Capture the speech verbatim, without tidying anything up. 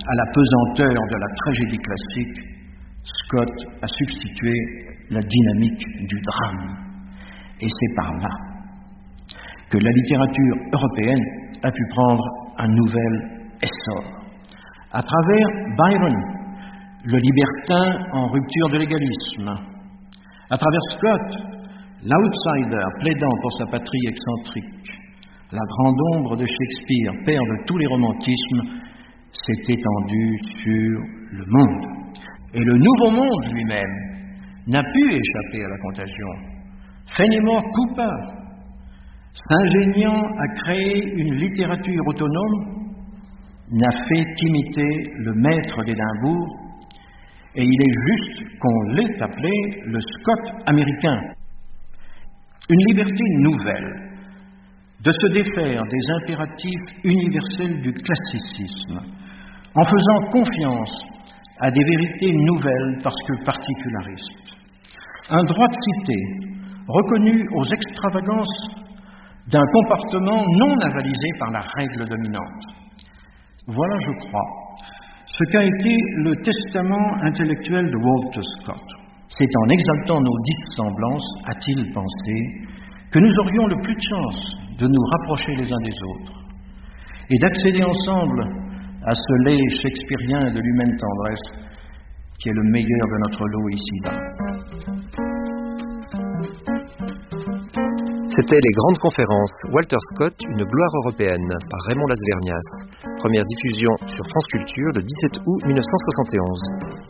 à la pesanteur de la tragédie classique, Scott a substitué la dynamique du drame. Et c'est par là que la littérature européenne a pu prendre un nouvel essor. À travers Byron, le libertin en rupture de l'égalisme. À travers Scott, l'outsider plaidant pour sa patrie excentrique. La grande ombre de Shakespeare, père de tous les romantismes, s'est étendue sur le monde. Et le nouveau monde lui-même n'a pu échapper à la contagion. Fenimore Cooper, s'ingéniant à créer une littérature autonome, n'a fait qu'imiter le maître d'Édimbourg, et il est juste qu'on l'ait appelé le Scott américain. Une liberté nouvelle de se défaire des impératifs universels du classicisme, en faisant confiance à des vérités nouvelles parce que particularistes. Un droit de cité reconnu aux extravagances d'un comportement non avalisé par la règle dominante. Voilà, je crois, ce qu'a été le testament intellectuel de Walter Scott. C'est en exaltant nos dissemblances, a-t-il pensé, que nous aurions le plus de chance de nous rapprocher les uns des autres et d'accéder ensemble à ce lait shakespearien de l'humaine tendresse qui est le meilleur de notre lot ici-bas. C'était les grandes conférences Walter Scott, une gloire européenne, par Raymond Las Vergnas. Première diffusion sur France Culture le dix-sept août mille neuf cent soixante et onze.